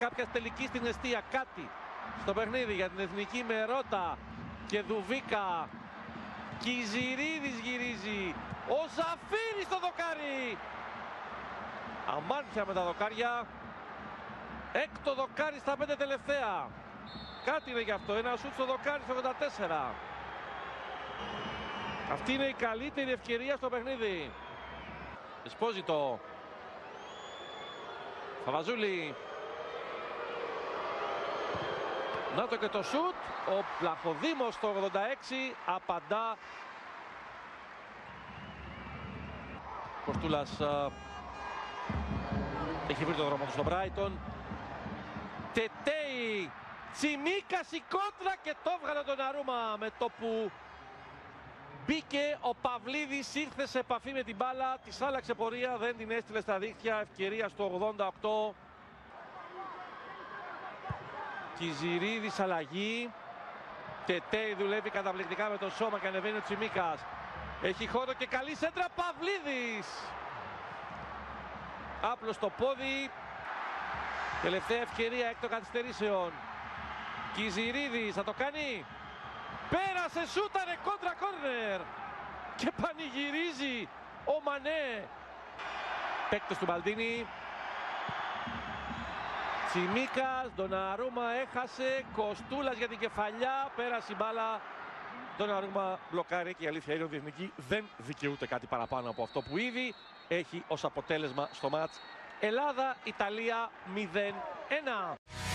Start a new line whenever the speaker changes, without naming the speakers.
κάποια τελική στην εστία, κάτι στο παιχνίδι για την εθνική με Ρώτα και Δουβίκα. Κιζιρίδης γυρίζει, ο Ζαφύρης στο δοκάρι. Αμάρτια με τα δοκάρια. Έκτο δοκάρι στα 5 τελευταία. Κάτι είναι γι' αυτό, ένα σούτ στο δοκάρι στο 84. Αυτή είναι η καλύτερη ευκαιρία στο παιχνίδι. Εσπόζητο. Φαβαζούλη. Να το και το σούτ. Ο Πλαχοδήμος στο 86 απαντά. Κοστούλας έχει βρει το δρόμο του στον Μπράιτον. Τετέι. Τσιμίκας η κόντρα και το έβγαλε τον Αρούμα με το που μπήκε ο Παυλίδης, ήρθε σε επαφή με την μπάλα, της άλλαξε πορεία, δεν την έστειλε στα δίχτυα, ευκαιρία στο 88. Κιζιρίδης αλλαγή. Τετέι δουλεύει καταπληκτικά με το σώμα και ανεβαίνει ο Τσιμίκας. Έχει χώρο και καλή σέντρα, Παυλίδης. Άπλο στο πόδι. Τελευταία ευκαιρία εκ των καθυστερήσεων. Κιζιρίδης θα το κάνει. Πέρασε, σούταρε, κόντρα κόρνερ. Και πανηγυρίζει ο Μανέ. Παίκτος του Μπαλντίνη. Τσιμίκας, Ντοναρούμα έχασε. Κοστούλας για την κεφαλιά. Πέρασε η μπάλα. Ντοναρούμα μπλοκάρει και η αλήθεια είναι ότι η Εθνική δεν δικαιούται κάτι παραπάνω από αυτό που ήδη έχει ως αποτέλεσμα στο μάτς. Ελλάδα-Ιταλία 0-1.